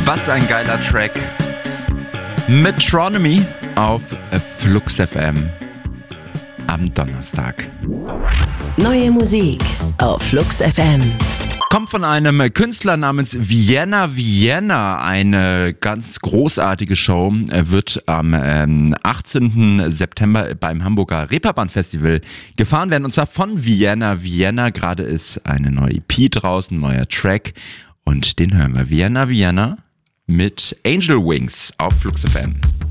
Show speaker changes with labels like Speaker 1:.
Speaker 1: Was ein geiler Track. Metronomy auf Flux FM am Donnerstag.
Speaker 2: Neue Musik auf Flux FM.
Speaker 1: Kommt von einem Künstler namens Vienna. Eine ganz großartige Show wird am 18. September beim Hamburger Reeperbahn Festival gefahren werden. Und zwar von Vienna. Gerade ist eine neue EP draußen, ein neuer Track. Und den hören wir. Vienna mit Angel Wings auf Flux FM.